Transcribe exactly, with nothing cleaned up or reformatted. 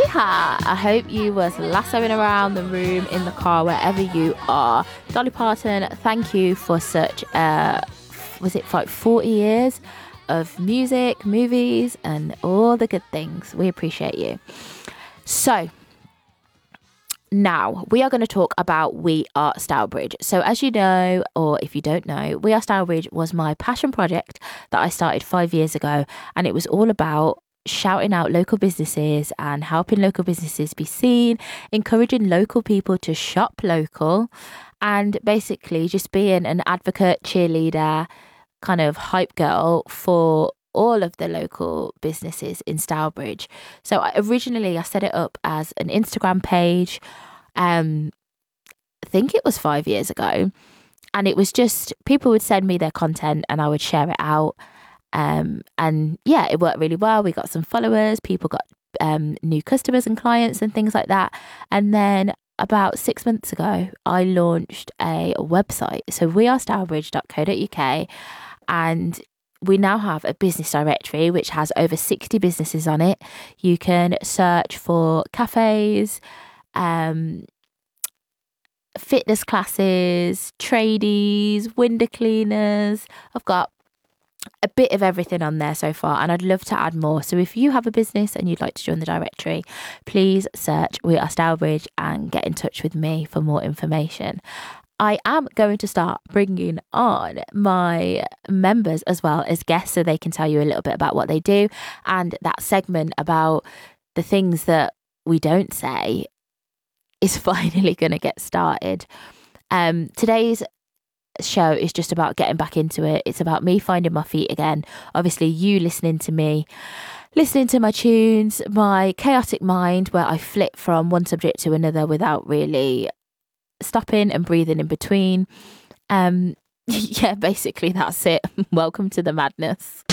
Yeehaw! I hope you was lassoing around the room, in the car, wherever you are. Dolly Parton, thank you for such, uh, was it like forty years of music, movies, and all the good things. We appreciate you. So, now, we are going to talk about We Are Stylebridge. So as you know, or if you don't know, We Are Stylebridge was my passion project that I started five years ago. And it was all about shouting out local businesses and helping local businesses be seen, encouraging local people to shop local, and basically just being an advocate, cheerleader, kind of hype girl for all of the local businesses in Stylebridge. So I, originally I set it up as an Instagram page. Um, I think it was five years ago, and it was just people would send me their content and I would share it out. Um, and yeah, it worked really well. We got some followers, people got um, new customers and clients and things like that. And then about six months ago, I launched a website. So we are stylebridge dot co dot uk, and we now have a business directory which has over sixty businesses on it. You can search for cafes, um, fitness classes, tradies, window cleaners. I've got a bit of everything on there so far, and I'd love to add more. So if you have a business and you'd like to join the directory, please search We Are Stylebridge and get in touch with me for more information. I am going to start bringing on my members as well as guests so they can tell you a little bit about what they do, and that segment about the things that we don't say is finally going to get started. Um, today's show is just about getting back into it. It's about me finding my feet again. Obviously, you listening to me, listening to my tunes, my chaotic mind where I flip from one subject to another without really stopping and breathing in between. Um, yeah, basically that's it. Welcome to the madness.